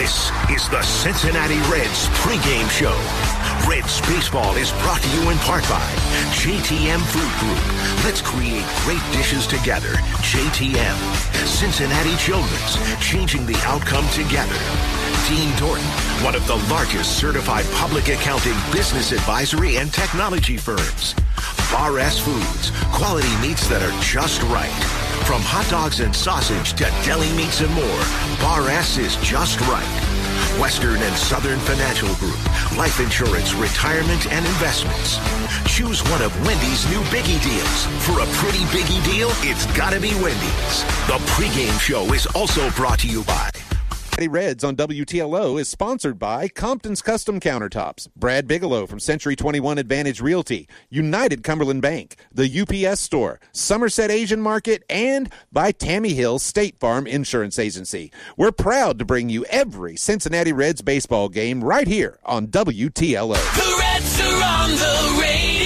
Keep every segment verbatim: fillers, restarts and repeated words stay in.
This is the Cincinnati Reds pregame show. Reds baseball is brought to you in part by J T M Food Group. Let's create great dishes together. J T M. Cincinnati Children's, changing the outcome together. Dean Dorton, one of the largest certified public accounting, business advisory, and technology firms. Bar S Foods, quality meats that are just right. From hot dogs and sausage to deli meats and more, Bar S is just right. Western and Southern Financial Group, life insurance, retirement, and investments. Choose one of Wendy's new Biggie deals. For a pretty Biggie deal, it's gotta be Wendy's. The pregame show is also brought to you by Reds on W T L O is sponsored by Compton's Custom Countertops, Brad Bigelow from Century twenty-one Advantage Realty, United Cumberland Bank, the U P S Store, Somerset Asian Market, and by Tammy Hill State Farm Insurance Agency. We're proud to bring you every Cincinnati Reds baseball game right here on W T L O. The Reds are on the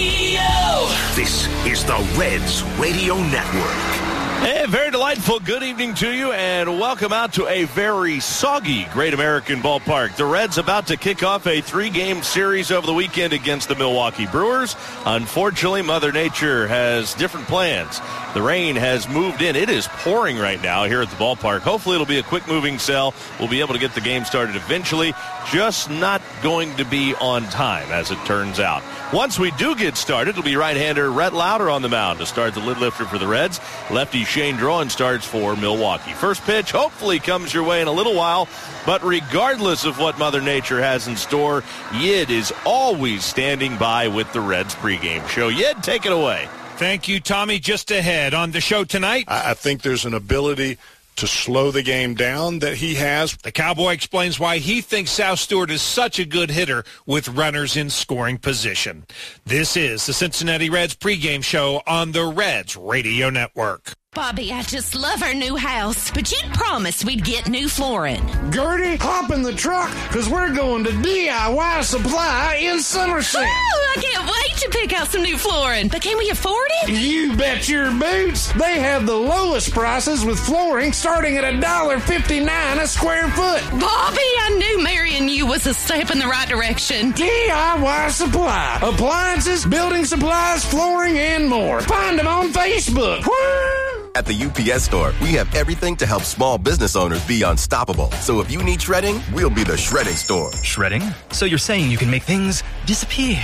radio. This is the Reds Radio Network. Hey, very delightful good evening to you, and welcome out to a very soggy Great American Ballpark. The Reds about to kick off a three-game series over the weekend against the Milwaukee Brewers. Unfortunately, Mother Nature has different plans. The rain has moved in. It is pouring right now here at the ballpark. Hopefully it'll be a quick-moving cell. We'll be able to get the game started eventually, just not going to be on time, as it turns out. Once we do get started, it'll be right-hander Rhett Lauder on the mound to start the lid lifter for the Reds. Lefty Shane Drawn starts for Milwaukee. First pitch hopefully comes your way in a little while, but regardless of what Mother Nature has in store, Yid is always standing by with the Reds pregame show. Yid, take it away. Thank you, Tommy. Just ahead on the show tonight, I think there's an ability to slow the game down that he has. The Cowboy explains why he thinks Sal Stewart is such a good hitter with runners in scoring position. This is the Cincinnati Reds pregame show on the Reds Radio Network. Bobby, I just love our new house, but you promised we'd get new flooring. Gertie, hop in the truck, because we're going to D I Y Supply in Somerset. Oh, I can't wait to pick out some new flooring. But can we afford it? You bet your boots. They have the lowest prices with flooring starting at one dollar fifty-nine a square foot. Bobby, I knew marrying you was a step in the right direction. D I Y Supply. Appliances, building supplies, flooring, and more. Find them on Facebook. Woo! At the U P S Store, we have everything to help small business owners be unstoppable. So if you need shredding, we'll be the shredding store. Shredding? So you're saying you can make things disappear?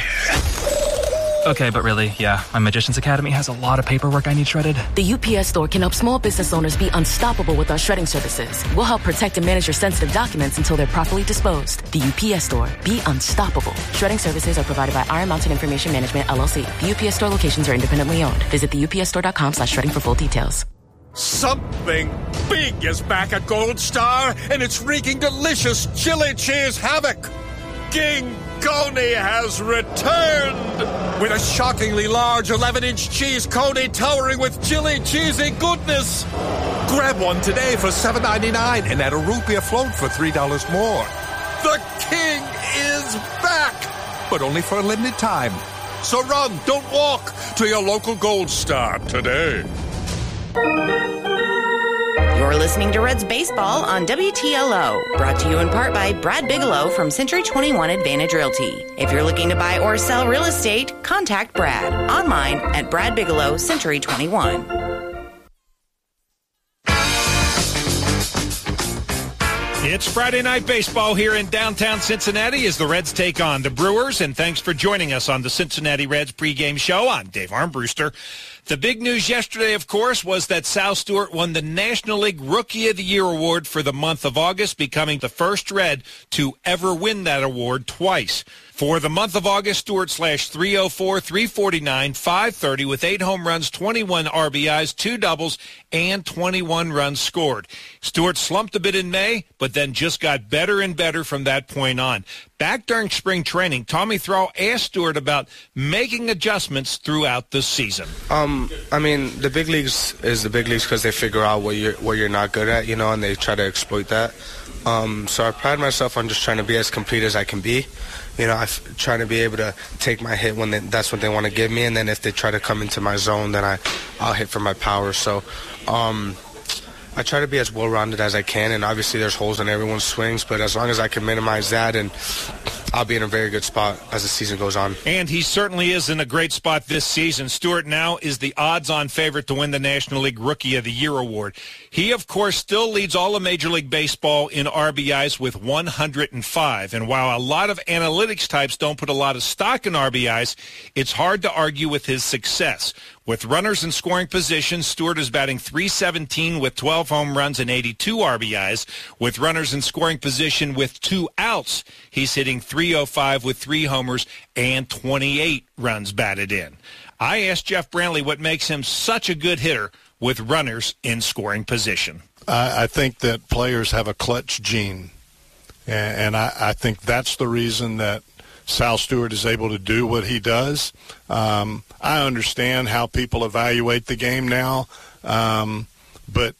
Okay, but really, yeah, my Magician's Academy has a lot of paperwork I need shredded. The U P S Store can help small business owners be unstoppable with our shredding services. We'll help protect and manage your sensitive documents until they're properly disposed. The U P S Store. Be unstoppable. Shredding services are provided by Iron Mountain Information Management, L L C. The U P S Store locations are independently owned. Visit the U P S store dot com slash shredding for full details. Something big is back at Gold Star, and it's wreaking delicious chili cheese havoc. King Coney has returned with a shockingly large eleven-inch cheese coney towering with chili cheesy goodness. Grab one today for seven ninety-nine and add a root beer float for three dollars more. The king is back, but only for a limited time. So run, don't walk, to your local Gold Star today. You're listening to Reds Baseball on W T L O, brought to you in part by Brad Bigelow from Century twenty-one Advantage Realty. If you're looking to buy or sell real estate, contact Brad online at Brad Bigelow Century twenty-one. It's Friday Night Baseball here in downtown Cincinnati as the Reds take on the Brewers, and thanks for joining us on the Cincinnati Reds pregame show. I'm Dave Armbruster. The big news yesterday, of course, was that Sal Stewart won the National League Rookie of the Year award for the month of August, becoming the first Red to ever win that award twice. For the month of August, Stewart slashed three oh four, three forty-nine, five thirty with eight home runs, twenty-one R B Is, two doubles, and twenty-one runs scored. Stewart slumped a bit in May, but then just got better and better from that point on. Back during spring training, Tommy Thrall asked Stewart about making adjustments throughout the season. Um, I mean, the big leagues is the big leagues because they figure out what you're, what you're not good at, you know, and they try to exploit that. Um, so I pride myself on just trying to be as complete as I can be. You know, I'm trying to be able to take my hit when they, that's what they want to give me, and then if they try to come into my zone, then I, I'll hit for my power. So um, I try to be as well-rounded as I can, and obviously there's holes in everyone's swings, but as long as I can minimize that, and I'll be in a very good spot as the season goes on. And he certainly is in a great spot this season. Stewart now is the odds-on favorite to win the National League Rookie of the Year award. He, of course, still leads all of Major League Baseball in R B Is with one hundred five. And while a lot of analytics types don't put a lot of stock in R B Is, it's hard to argue with his success. With runners in scoring position, Stewart is batting three seventeen with twelve home runs and eighty-two R B Is. With runners in scoring position with two outs, he's hitting three oh five with three homers and twenty-eight runs batted in. I asked Jeff Brantley what makes him such a good hitter with runners in scoring position. I, I think that players have a clutch gene, and, and I, I think that's the reason that Sal Stewart is able to do what he does. Um, I understand how people evaluate the game now, um, but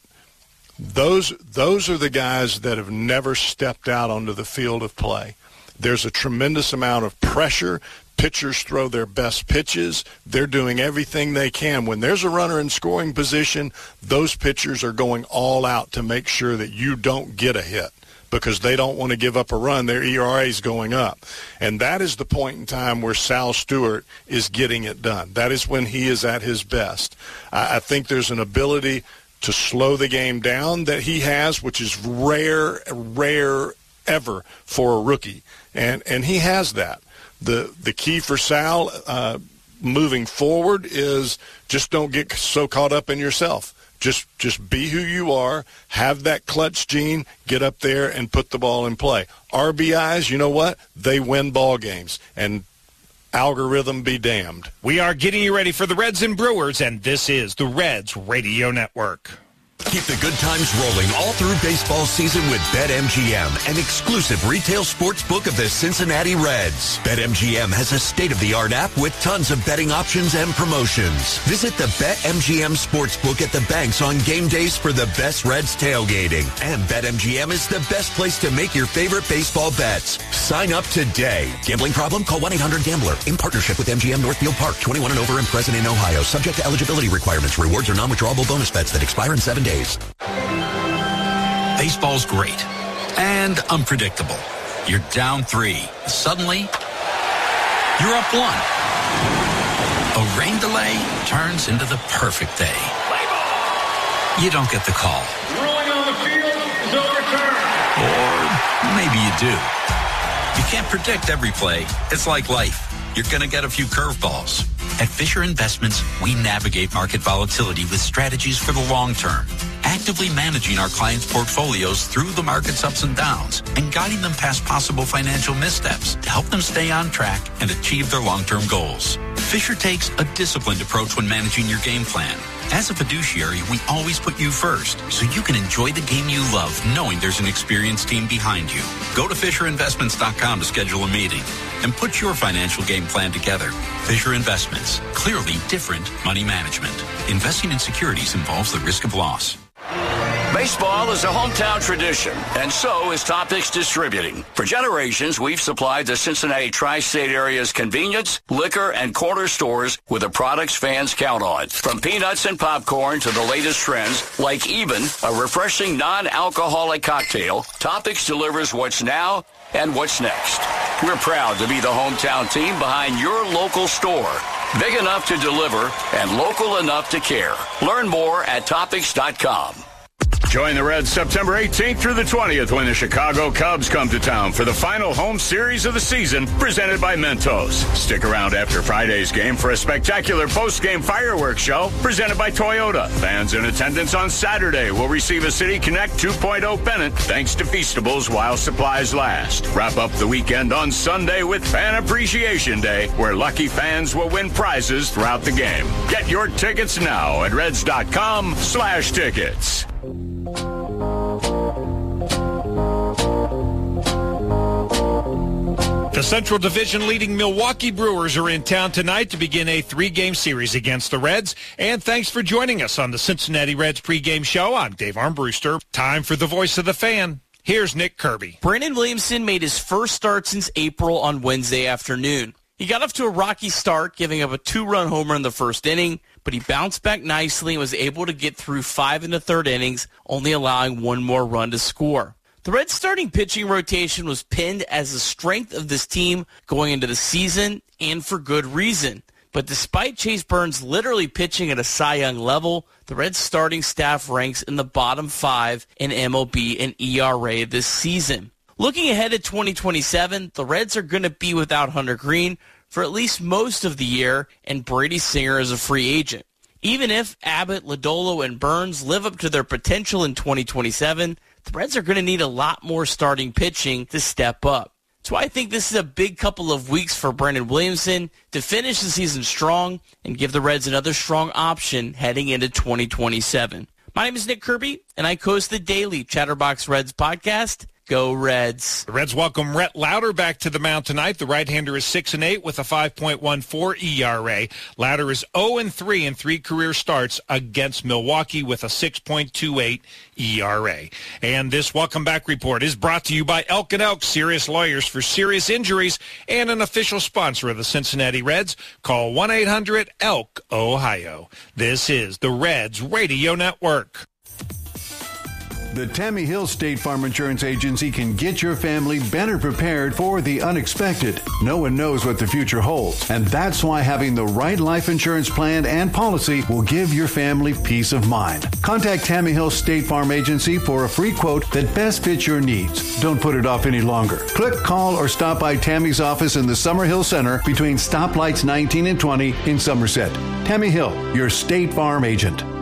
those those are the guys that have never stepped out onto the field of play. There's a tremendous amount of pressure. Pitchers throw their best pitches. They're doing everything they can. When there's a runner in scoring position, those pitchers are going all out to make sure that you don't get a hit, because they don't want to give up a run. Their E R A is going up. And that is the point in time where Sal Stewart is getting it done. That is when he is at his best. I, I think there's an ability to slow the game down that he has, which is rare, rare ever for a rookie. And and he has that. The, the key for Sal uh, moving forward is just don't get so caught up in yourself. Just just be who you are, have that clutch gene, get up there and put the ball in play. R B Is, you know what? They win ball games, and algorithm be damned. We are getting you ready for the Reds and Brewers, and this is the Reds Radio Network. Keep the good times rolling all through baseball season with BetMGM, an exclusive retail sports book of the Cincinnati Reds. BetMGM has a state-of-the-art app with tons of betting options and promotions. Visit the BetMGM Sportsbook at the banks on game days for the best Reds tailgating. And BetMGM is the best place to make your favorite baseball bets. Sign up today. Gambling problem? Call one eight hundred gambler. In partnership with M G M Northfield Park, twenty-one and over and present in Ohio. Subject to eligibility requirements. Rewards are non-withdrawable bonus bets that expire in seven days. Baseball's great and unpredictable. You're down three. Suddenly, you're up one. A rain delay turns into the perfect day. You don't get the call. Ruling on the field is overturned. Or maybe you do. You can't predict every play. It's like life. You're going to get a few curveballs. At Fisher Investments, we navigate market volatility with strategies for the long term, actively managing our clients' portfolios through the market's ups and downs and guiding them past possible financial missteps to help them stay on track and achieve their long-term goals. Fisher takes a disciplined approach when managing your game plan. As a fiduciary, we always put you first, so you can enjoy the game you love knowing there's an experienced team behind you. Go to Fisher Investments dot com to schedule a meeting and put your financial game plan together. Fisher Investments, clearly different money management. Investing in securities involves the risk of loss. Baseball is a hometown tradition, and so is Topics Distributing. For generations, we've supplied the Cincinnati tri-state area's convenience, liquor, and corner stores with the products fans count on. From peanuts and popcorn to the latest trends, like even a refreshing non-alcoholic cocktail, Topics delivers what's now and what's next. We're proud to be the hometown team behind your local store. Big enough to deliver and local enough to care. Learn more at Topics dot com. Join the Reds September eighteenth through the twentieth when the Chicago Cubs come to town for the final home series of the season, presented by Mentos. Stick around after Friday's game for a spectacular post-game fireworks show presented by Toyota. Fans in attendance on Saturday will receive a City Connect two point oh pennant thanks to Feastables while supplies last. Wrap up the weekend on Sunday with Fan Appreciation Day, where lucky fans will win prizes throughout the game. Get your tickets now at reds.com slash tickets. The Central Division leading Milwaukee Brewers are in town tonight to begin a three-game series against the Reds. And thanks for joining us on the Cincinnati Reds pregame show. I'm Dave Armbruster. Time for the voice of the fan. Here's Nick Kirby. Brandon Williamson made his first start since April on Wednesday afternoon. He got off to a rocky start, giving up a two-run homer in the first inning, but he bounced back nicely and was able to get through five in the third innings, only allowing one more run to score. The Reds' starting pitching rotation was pinned as the strength of this team going into the season, and for good reason. But despite Chase Burns literally pitching at a Cy Young level, the Reds' starting staff ranks in the bottom five in M L B and E R A this season. Looking ahead at twenty twenty-seven, the Reds are going to be without Hunter Green for at least most of the year, and Brady Singer is a free agent. Even if Abbott, Lodolo, and Burns live up to their potential in twenty twenty-seven, the Reds are going to need a lot more starting pitching to step up. So I think this is a big couple of weeks for Brandon Williamson to finish the season strong and give the Reds another strong option heading into twenty twenty-seven. My name is Nick Kirby, and I host the daily Chatterbox Reds podcast. Go Reds. The Reds welcome Rhett Lauder back to the mound tonight. The right-hander is six and eight with a five point one four E R A. Lauder is oh and three in three career starts against Milwaukee with a six point two eight E R A. And this Welcome Back report is brought to you by Elk and Elk, serious lawyers for serious injuries, and an official sponsor of the Cincinnati Reds. Call one eight hundred elk ohio. This is the Reds Radio Network. The Tammy Hill State Farm Insurance Agency can get your family better prepared for the unexpected. No one knows what the future holds, and that's why having the right life insurance plan and policy will give your family peace of mind. Contact Tammy Hill State Farm Agency for a free quote that best fits your needs. Don't put it off any longer. Click, call, or stop by Tammy's office in the Summerhill Center between stoplights nineteen and twenty in Somerset. Tammy Hill, your State Farm agent.